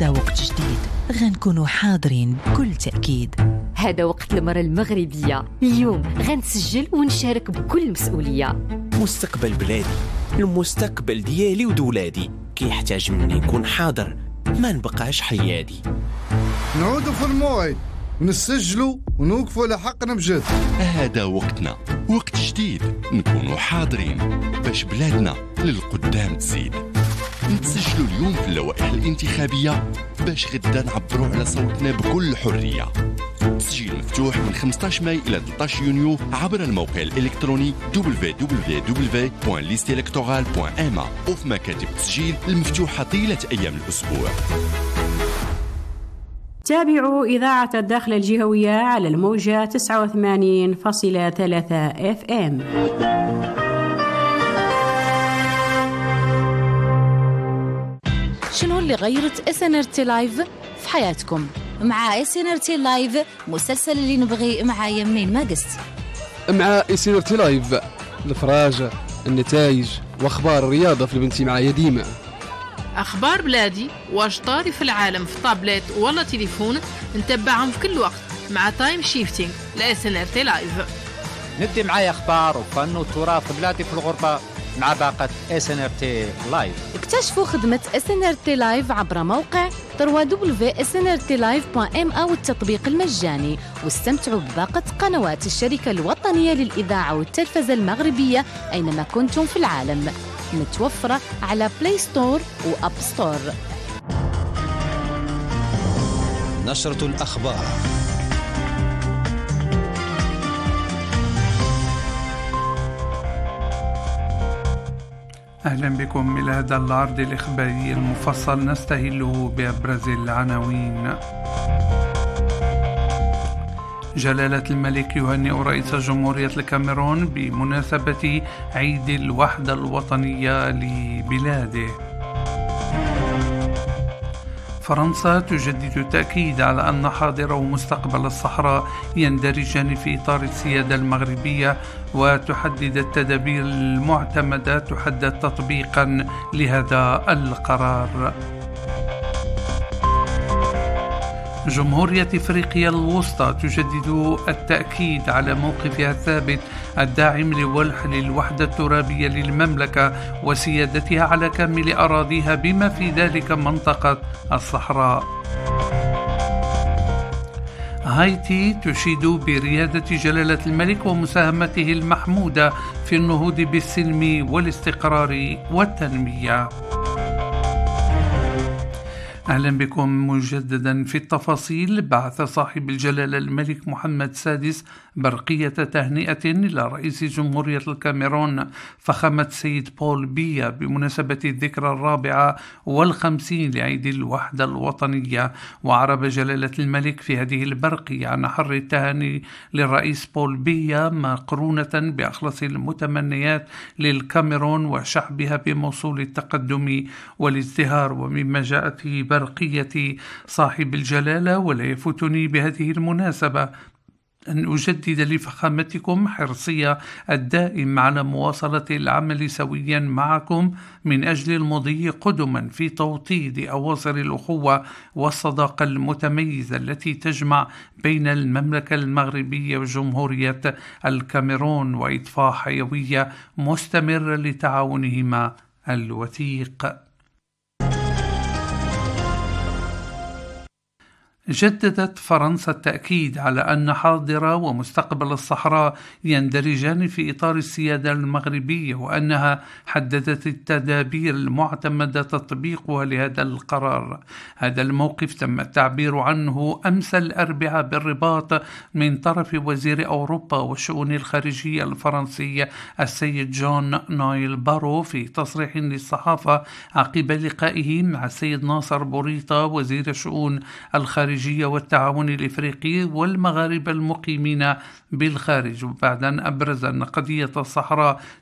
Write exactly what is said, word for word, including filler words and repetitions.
هذا وقت جديد غنكونوا حاضرين بكل تأكيد. هذا وقت المرأة المغربية. اليوم غنسجل ونشارك بكل مسؤولية. مستقبل بلادي، المستقبل ديالي ودولادي كيحتاج مني نكون حاضر، ما نبقاش حيادي. نعودوا في الموعد ونسجلوا ونوقفوا على حقنا بجد. هذا وقتنا، وقت جديد نكونوا حاضرين باش بلادنا للقدام تزيد. نتسجلوا اليوم في اللوائح الانتخابية باش غدا نعبروا على صوتنا بكل حرية. التسجيل مفتوح من خمسطاش ماي إلى ثلاثطاش يونيو عبر الموقع الإلكتروني دبليو دبليو دبليو دوت ليست إلكتورال دوت إم إيه وفي مكاتب التسجيل المفتوحة طيلة أيام الأسبوع. تابعوا إذاعة الداخل الجهوية على الموجة تسعة وثمانين فاصلة ثلاثة إف إم. شنو اللي غيرت إس إن آر تي لايف في حياتكم؟ مع إس إن آر تي لايف مسلسل اللي نبغي معايا منين ما قست. مع إس إن آر تي لايف الفراجة، النتائج واخبار الرياضة في البنتي معايا ديما. اخبار بلادي واش طاري في العالم في طابلت ولا تليفون نتبعهم في كل وقت مع تايم شيفتينج لا إس إن آر تي لايف. ندي معايا اخبار وفن وتراث بلادي في الغربة مع باقة إس إن آر تي لايف. اكتشفوا خدمة إس إن آر تي لايف عبر موقع دبليو دبليو دبليو دوت إس إن آر تي لايف دوت إم إيه والتطبيق المجاني، واستمتعوا بباقة قنوات الشركة الوطنية للإذاعة والتلفزة المغربية أينما كنتم في العالم، متوفرة على بلاي ستور وأب ستور. نشرة الأخبار. أهلا بكم إلى هذا العرض الإخباري المفصل نستهله بأبرز العناوين. جلالة الملك يهنئ رئيس جمهورية الكاميرون بمناسبة عيد الوحدة الوطنية لبلاده. فرنسا تجدد التأكيد على أن حاضر ومستقبل الصحراء يندرجان في إطار السيادة المغربية، وتحدد التدابير المعتمدة تحدد تطبيقا لهذا القرار. جمهورية إفريقيا الوسطى تجدد التأكيد على موقفها الثابت الداعم لوحل الوحدة الترابية للمملكة وسيادتها على كامل أراضيها بما في ذلك منطقة الصحراء. هايتي تشيد بريادة جلالة الملك ومساهمته المحمودة في النهوض بالسلم والاستقرار والتنمية. أهلا بكم مجددا في التفاصيل. بعث صاحب الجلالة الملك محمد السادس برقية تهنئة إلى رئيس جمهورية الكاميرون فخامة سيد بول بيا بمناسبة الذكرى الرابعة والخمسين لعيد الوحدة الوطنية. وعرب جلالة الملك في هذه البرقية عن حر التهاني للرئيس بول بيا مقرونة بأخلص المتمنيات للكاميرون وشعبها بموصول التقدم والازدهار. ومما جاءت في برقية صاحب الجلالة ولا يفوتني بهذه المناسبة أن أجدد لفخامتكم حرصي الدائم على مواصلة العمل سويا معكم من أجل المضي قدما في توطيد أواصر الأخوة والصداقة المتميزة التي تجمع بين المملكة المغربية وجمهورية الكاميرون، وإضفاء حيوية مستمرة لتعاونهما الوثيق. جددت فرنسا التأكيد على أن حاضر ومستقبل الصحراء يندرجان في إطار السيادة المغربية، وأنها حددت التدابير المعتمدة تطبيقها لهذا القرار. هذا الموقف تم التعبير عنه أمس الأربعاء بالرباط من طرف وزير أوروبا والشؤون الخارجية الفرنسي السيد جون نويل بارو في تصريح للصحافة عقب لقائه مع السيد ناصر بوريطة وزير الشؤون الخارجية والتعاون الإفريقي والمغاربة المقيمين بالخارج، وبعد أن أبرز أن قضية الصحراء